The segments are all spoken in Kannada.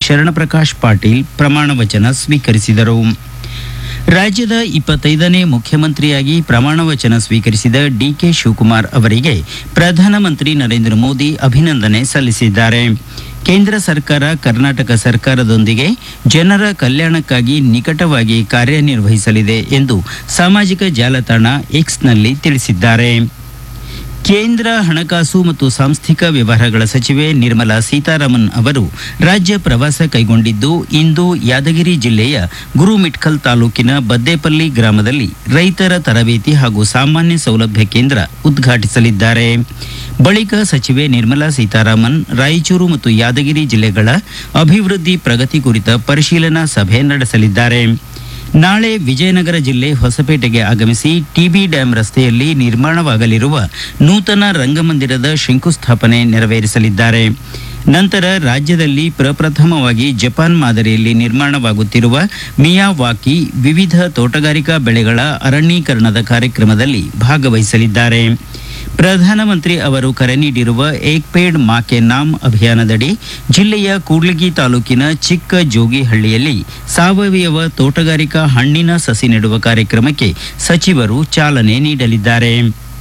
ಶರಣಪ್ರಕಾಶ್ ಪಾಟೀಲ್ ಪ್ರಮಾಣ ವಚನ ಸ್ವೀಕರಿಸಿದರು. ರಾಜ್ಯದ 25ನೇ ಮುಖ್ಯಮಂತ್ರಿಯಾಗಿ ಪ್ರಮಾಣ ವಚನ ಸ್ವೀಕರಿಸಿದ ಡಿಕೆ ಶಿವಕುಮಾರ್ ಅವರಿಗೆ ಪ್ರಧಾನಮಂತ್ರಿ ನರೇಂದ್ರ ಮೋದಿ ಅಭಿನಂದನೆ ಸಲ್ಲಿಸಿದ್ದಾರೆ. ಕೇಂದ್ರ ಸರ್ಕಾರ ಕರ್ನಾಟಕ ಸರ್ಕಾರದೊಂದಿಗೆ ಜನರ ಕಲ್ಯಾಣಕ್ಕಾಗಿ ನಿಕಟವಾಗಿ ಕಾರ್ಯನಿರ್ವಹಿಸಲಿದೆ ಎಂದು ಸಾಮಾಜಿಕ ಜಾಲತಾಣ ಎಕ್ಸ್ನಲ್ಲಿ ತಿಳಿಸಿದ್ದಾರೆ. ಕೇಂದ್ರ ಹಣಕಾಸು ಮತ್ತು ಸಾಂಸ್ಥಿಕ ವ್ಯವಹಾರಗಳ ಸಚಿವೆ ನಿರ್ಮಲಾ ಸೀತಾರಾಮನ್ ಅವರು ರಾಜ್ಯ ಪ್ರವಾಸ ಕೈಗೊಂಡಿದ್ದು, ಇಂದು ಯಾದಗಿರಿ ಜಿಲ್ಲೆಯ ಗುರುಮಿಟ್ಕಲ್ ತಾಲೂಕಿನ ಬದ್ದೇಪಲ್ಲಿ ಗ್ರಾಮದಲ್ಲಿ ರೈತರ ತರಬೇತಿ ಹಾಗೂ ಸಾಮಾನ್ಯ ಸೌಲಭ್ಯ ಕೇಂದ್ರ ಉದ್ಘಾಟಿಸಲಿದ್ದಾರೆ. ಬಳಿಕ ಸಚಿವೆ ನಿರ್ಮಲಾ ಸೀತಾರಾಮನ್ ರಾಯಚೂರು ಮತ್ತು ಯಾದಗಿರಿ ಜಿಲ್ಲೆಗಳ ಅಭಿವೃದ್ಧಿ ಪ್ರಗತಿ ಕುರಿತ ಪರಿಶೀಲನಾ ಸಭೆ ನಡೆಸಲಿದ್ದಾರೆ. ನಾಳೆ ವಿಜಯನಗರ ಜಿಲ್ಲೆ ಹೊಸಪೇಟೆಗೆ ಆಗಮಿಸಿ ಟಿಬಿ ಡ್ಯಾಂ ರಸ್ತೆಯಲ್ಲಿ ನಿರ್ಮಾಣವಾಗಲಿರುವ ನೂತನ ರಂಗಮಂದಿರದ ಶಂಕುಸ್ಥಾಪನೆ ನೆರವೇರಿಸಲಿದ್ದಾರೆ. ನಂತರ ರಾಜ್ಯದಲ್ಲಿ ಪ್ರಪ್ರಥಮವಾಗಿ ಜಪಾನ್ ಮಾದರಿಯಲ್ಲಿ ನಿರ್ಮಾಣವಾಗುತ್ತಿರುವ ಮಿಯಾವಾಕಿ ವಿವಿಧ ತೋಟಗಾರಿಕಾ ಬೆಳೆಗಳ ಅರಣ್ಯೀಕರಣದ ಕಾರ್ಯಕ್ರಮದಲ್ಲಿ ಭಾಗವಹಿಸಲಿದ್ದಾರೆ. ಪ್ರಧಾನಮಂತ್ರಿ ಅವರು ಕರೆ ನೀಡಿರುವ ಏಕ್ ಪೇಡ್ ಮಾ ಕೆ ನಾಮ್ ಅಭಿಯಾನದಡಿ ಜಿಲ್ಲೆಯ ಕೂಡ್ಲಿಗಿ ತಾಲೂಕಿನ ಚಿಕ್ಕ ಜೋಗಿಹಳ್ಳಿಯಲ್ಲಿ ಸಾವಯವ ತೋಟಗಾರಿಕಾ ಹಣ್ಣಿನ ಸಸಿ ನೆಡುವ ಕಾರ್ಯಕ್ರಮಕ್ಕೆ ಸಚಿವರು ಚಾಲನೆ ನೀಡಲಿದ್ದಾರೆ.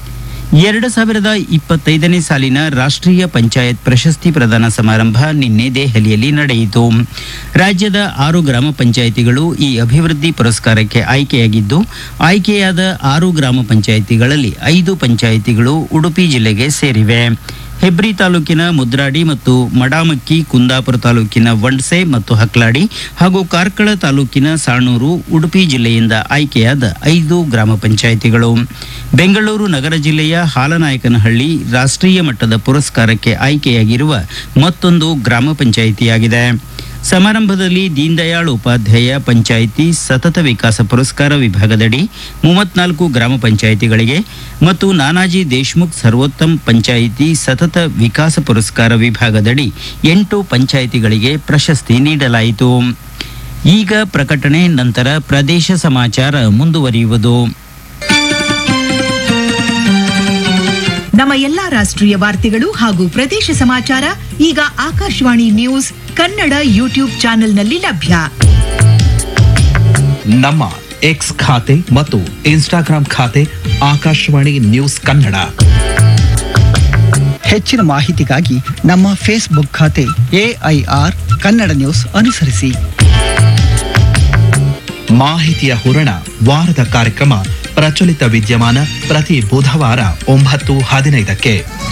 2025ನೇ ಸಾಲಿನ ರಾಷ್ಟ್ರೀಯ ಪಂಚಾಯತ್ ಪ್ರಶಸ್ತಿ ಪ್ರದಾನ ಸಮಾರಂಭ ನಿನ್ನೆ ದೆಹಲಿಯಲ್ಲಿ ನಡೆಯಿತು. ರಾಜ್ಯದ 6 ಗ್ರಾಮ ಪಂಚಾಯಿತಿಗಳು ಈ ಅಭಿವೃದ್ಧಿ ಪುರಸ್ಕಾರಕ್ಕೆ ಆಯ್ಕೆಯಾಗಿದ್ದು, ಆಯ್ಕೆಯಾದ 6 ಗ್ರಾಮ ಪಂಚಾಯಿತಿಗಳಲ್ಲಿ 5 ಪಂಚಾಯಿತಿಗಳು ಉಡುಪಿ ಜಿಲ್ಲೆಗೆ ಸೇರಿವೆ. ಹೆಬ್ರಿ ತಾಲೂಕಿನ ಮುದ್ರಾಡಿ ಮತ್ತು ಮಡಾಮಕ್ಕಿ, ಕುಂದಾಪುರ ತಾಲೂಕಿನ ವಂಡ್ಸೆ ಮತ್ತು ಹಕ್ಲಾಡಿ ಹಾಗೂ ಕಾರ್ಕಳ ತಾಲೂಕಿನ ಸಾಣೂರು ಉಡುಪಿ ಜಿಲ್ಲೆಯಿಂದ ಆಯ್ಕೆಯಾದ 5 ಗ್ರಾಮ ಪಂಚಾಯಿತಿಗಳು. ಬೆಂಗಳೂರು ನಗರ ಜಿಲ್ಲೆಯ ಹಾಲನಾಯಕನಹಳ್ಳಿ ರಾಷ್ಟ್ರೀಯ ಮಟ್ಟದ ಪುರಸ್ಕಾರಕ್ಕೆ ಆಯ್ಕೆಯಾಗಿರುವ ಮತ್ತೊಂದು ಗ್ರಾಮ ಪಂಚಾಯಿತಿಯಾಗಿದೆ. ಸಮಾರಂಭದಲ್ಲಿ ದೀನದಯಾಳ್ ಉಪಾಧ್ಯಾಯ ಪಂಚಾಯಿತಿ ಸತತ ವಿಕಾಸ ಪುರಸ್ಕಾರ ವಿಭಾಗದಡಿ 34 ಗ್ರಾಮ ಪಂಚಾಯಿತಿಗಳಿಗೆ ಮತ್ತು ನಾನಾಜಿ ದೇಶ್ಮುಖ್ ಸರ್ವೋತ್ತಮ್ ಪಂಚಾಯಿತಿ ಸತತ ವಿಕಾಸ ಪುರಸ್ಕಾರ ವಿಭಾಗದಡಿ 8 ಪಂಚಾಯಿತಿಗಳಿಗೆ ಪ್ರಶಸ್ತಿ ನೀಡಲಾಯಿತು. ಈಗ ಪ್ರಕಟಣೆ, ನಂತರ ಪ್ರದೇಶ ಸಮಾಚಾರ ಮುಂದುವರಿಯುವುದು. ನಮ್ಮ ಎಲ್ಲಾ ರಾಷ್ಟ್ರೀಯ ವಾರ್ತೆಗಳು ಹಾಗೂ ಪ್ರದೇಶ ಸಮಾಚಾರ ಈಗ ಆಕಾಶವಾಣಿ ನ್ಯೂಸ್ ಕನ್ನಡ ಯೂಟ್ಯೂಬ್ ಚಾನೆಲ್ನಲ್ಲಿ ಲಭ್ಯ. ನಮ್ಮ ಎಕ್ಸ್ ಖಾತೆ ಮತ್ತು ಇನ್ಸ್ಟಾಗ್ರಾಂ ಖಾತೆ ಆಕಾಶವಾಣಿ ನ್ಯೂಸ್ ಕನ್ನಡ. ಹೆಚ್ಚಿನ ಮಾಹಿತಿಗಾಗಿ ನಮ್ಮ ಫೇಸ್ಬುಕ್ ಖಾತೆ AIR ಕನ್ನಡ ನ್ಯೂಸ್ ಅನುಸರಿಸಿ. ಮಾಹಿತಿಯ ಹೂರಣ ವಾರದ ಕಾರ್ಯಕ್ರಮ ಪ್ರಚಲಿತ ವಿದ್ಯಮಾನ ಪ್ರತಿ ಬುಧವಾರ 9:15ಕ್ಕೆ.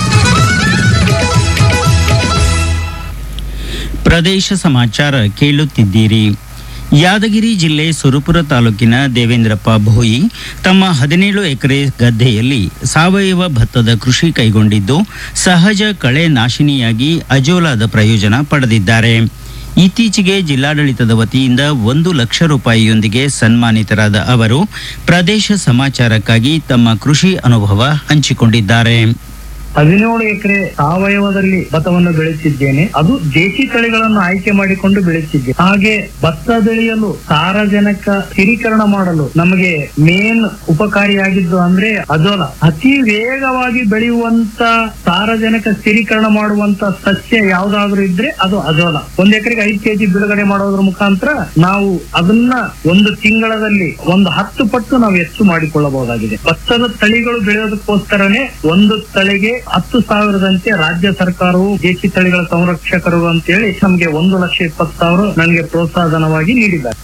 ಪ್ರದೇಶ ಸಮಾಚಾರ ಕೇಳುತ್ತಿದ್ದೀರಿ. ಯಾದಗಿರಿ ಜಿಲ್ಲೆ ಸುರಪುರ ತಾಲೂಕಿನ ದೇವೇಂದ್ರಪ್ಪ ಭೋಯಿ ತಮ್ಮ 17 ಎಕರೆ ಗದ್ದೆಯಲ್ಲಿ ಸಾವಯವ ಭತ್ತದ ಕೃಷಿ ಕೈಗೊಂಡಿದ್ದು, ಸಹಜ ಕಳೆ ನಾಶಿನಿಯಾಗಿ ಅಜೋಲಾದ ಪ್ರಯೋಜನ ಪಡೆದಿದ್ದಾರೆ. ಇತ್ತೀಚೆಗೆ ಜಿಲ್ಲಾಡಳಿತದ ವತಿಯಿಂದ 1 ಲಕ್ಷ ರೂಪಾಯಿಯೊಂದಿಗೆ ಸನ್ಮಾನಿತರಾದ ಅವರು ಪ್ರದೇಶ ಸಮಾಚಾರಕ್ಕಾಗಿ ತಮ್ಮ ಕೃಷಿ ಅನುಭವ ಹಂಚಿಕೊಂಡಿದ್ದಾರೆ. 17 ಎಕರೆ ಸಾವಯವದಲ್ಲಿ ಭತ್ತವನ್ನು ಬೆಳೆಸಿದ್ದೇನೆ. ಅದು ದೇಶಿ ತಳಿಗಳನ್ನು ಆಯ್ಕೆ ಮಾಡಿಕೊಂಡು ಬೆಳೆಸಿದ್ದೆ. ಹಾಗೆ ಭತ್ತ ಬೆಳೆಯಲು ಸಾರಜನಕ ಸ್ಥಿರೀಕರಣ ಮಾಡಲು ನಮಗೆ ಮೇನ್ ಉಪಕಾರಿಯಾಗಿದ್ದು ಅಂದ್ರೆ ಅಜೋಲಾ. ಅತಿ ವೇಗವಾಗಿ ಬೆಳೆಯುವಂತ ಸಾರಜನಕ ಸ್ಥಿರೀಕರಣ ಮಾಡುವಂತ ಸಸ್ಯ ಯಾವ್ದಾದ್ರು ಇದ್ರೆ ಅದು ಅಜೋಲಾ. 1 ಎಕರೆಗೆ 5 ಕೆಜಿ ಬಿಡುಗಡೆ ಮಾಡೋದ್ರ ಮುಖಾಂತರ ನಾವು ಅದನ್ನ 1 ತಿಂಗಳಲ್ಲಿ 10 ಪಟ್ಟು ನಾವು ಹೆಚ್ಚು ಮಾಡಿಕೊಳ್ಳಬಹುದಾಗಿದೆ. ಭತ್ತದ ತಳಿಗಳು ಬೆಳೆಯೋದಕ್ಕೋಸ್ಕರನೇ ಒಂದು ತಳಿಗೆ 10,000ದಂತೆ ರಾಜ್ಯ ಸರ್ಕಾರವು ದೇಶಿ ತಳಿಗಳ ಸಂರಕ್ಷಕರು ಅಂತೇಳಿ ನಮಗೆ 1,20,000 ನನಗೆ ಪ್ರೋತ್ಸಾಹಧನವಾಗಿ ನೀಡಿದ್ದಾರೆ.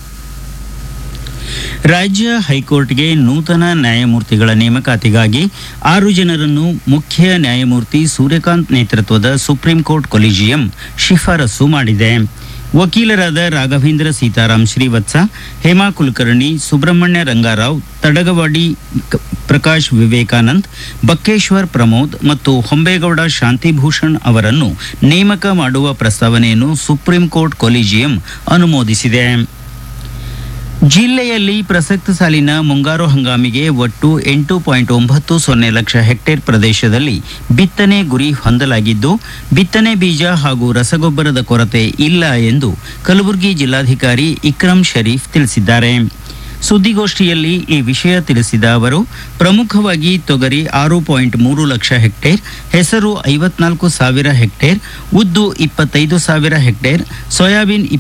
ರಾಜ್ಯ ಹೈಕೋರ್ಟ್ಗೆ ನೂತನ ನ್ಯಾಯಮೂರ್ತಿಗಳ ನೇಮಕಾತಿಗಾಗಿ 6 ಜನರನ್ನು ಮುಖ್ಯ ನ್ಯಾಯಮೂರ್ತಿ ಸೂರ್ಯಕಾಂತ್ ನೇತೃತ್ವದ ಸುಪ್ರೀಂ ಕೋರ್ಟ್ ಕೊಲಿಜಿಯಂ ಶಿಫಾರಸು ಮಾಡಿದೆ. ವಕೀಲರಾದ ರಾಘವೇಂದ್ರ ಸೀತಾರಾಮ್ ಶ್ರೀವತ್ಸ, ಹೇಮಾ ಕುಲಕರ್ಣಿ, ಸುಬ್ರಹ್ಮಣ್ಯ ರಂಗಾರಾವ್, ತಡಗವಾಡಿ ಪ್ರಕಾಶ್ ವಿವೇಕಾನಂದ್, ಬಕ್ಕೇಶ್ವರ್ ಪ್ರಮೋದ್ ಮತ್ತು ಹೊಂಬೇಗೌಡ ಶಾಂತಿಭೂಷಣ್ ಅವರನ್ನು ನೇಮಕ ಮಾಡುವ ಪ್ರಸ್ತಾವನೆಯನ್ನು ಸುಪ್ರೀಂ ಕೋರ್ಟ್ ಕೊಲಿಜಿಯಂ ಅನುಮೋದಿಸಿದೆ. ಜಿಲ್ಲೆಯಲ್ಲಿ ಪ್ರಸಕ್ತ ಸಾಲಿನ ಮುಂಗಾರು ಹಂಗಾಮಿಗೆ ಒಟ್ಟು 8.90 ಲಕ್ಷ ಹೆಕ್ಟೇರ್ ಪ್ರದೇಶದಲ್ಲಿ ಬಿತ್ತನೆ ಗುರಿ ಹೊಂದಲಾಗಿದ್ದು, ಬಿತ್ತನೆ ಬೀಜ ಹಾಗೂ ರಸಗೊಬ್ಬರದ ಕೊರತೆ ಇಲ್ಲ ಎಂದು ಕಲಬುರಗಿ ಜಿಲ್ಲಾಧಿಕಾರಿ ಇಕ್ರಮ್ ಶರೀಫ್ ತಿಳಿಸಿದ್ದಾರೆ. ಸುದ್ದಿಗೋಷ್ಠಿಯಲ್ಲಿ ಈ ವಿಷಯ ತಿಳಿಸಿದ ಅವರು, ಪ್ರಮುಖವಾಗಿ ತೊಗರಿ 6.3 ಲಕ್ಷ ಹೆಕ್ಟೇರ್, ಹೆಸರು 54,000 ಹೆಕ್ಟೇರ್, ಉದ್ದು 25,000 ಹೆಕ್ಟೇರ್, ಸೋಯಾಬೀನ್